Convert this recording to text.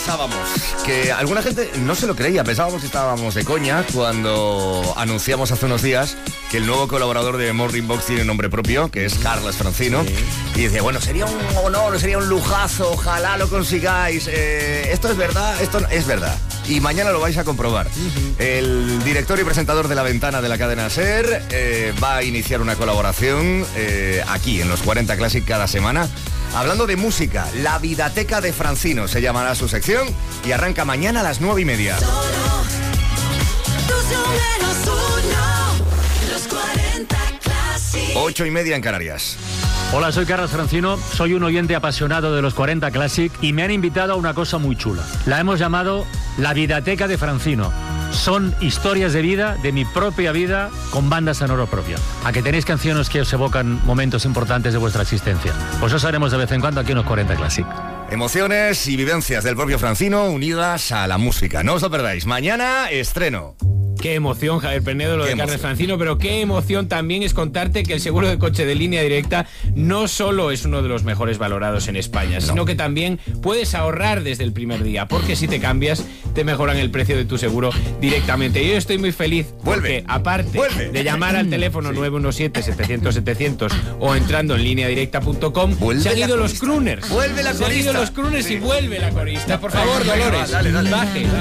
pensábamos que alguna gente no se lo creía, pensábamos que estábamos de coña cuando anunciamos hace unos días que el nuevo colaborador de Morning Box tiene nombre propio, que es Carles Francino, y decía, bueno, sería un honor, sería un lujazo, ojalá lo consigáis, esto es verdad, esto no, es verdad. Y mañana lo vais a comprobar. El director y presentador de La Ventana de la cadena SER va a iniciar una colaboración aquí en los 40 Classic cada semana. Hablando de música, La Vidateca de Francino se llamará su sección y arranca mañana a las 9:30. 8:30 en Canarias. Hola, soy Carles Francino, soy un oyente apasionado de los 40 Classic y me han invitado a una cosa muy chula. La hemos llamado La Vidateca de Francino. Son historias de vida, de mi propia vida, con banda sonora propia. A que tenéis canciones que os evocan momentos importantes de vuestra existencia. Pues eso haremos de vez en cuando aquí en los 40 Classic. Emociones y vivencias del propio Francino unidas a la música. No os lo perdáis. Mañana estreno. Qué emoción, Javier Penedo, lo de Carles Francino, pero qué emoción también es contarte que el seguro de coche de Línea Directa no solo es uno de los mejores valorados en España, sino que también puedes ahorrar desde el primer día, porque si te cambias, te mejoran el precio de tu seguro directamente. Y yo estoy muy feliz porque, aparte de llamar al teléfono 917-700-700 o entrando en lineadirecta.com, se han ido los crooners. Vuelve la corista. Se han ido los crooners y vuelve la corista. Por favor, Dolores, dale. baje.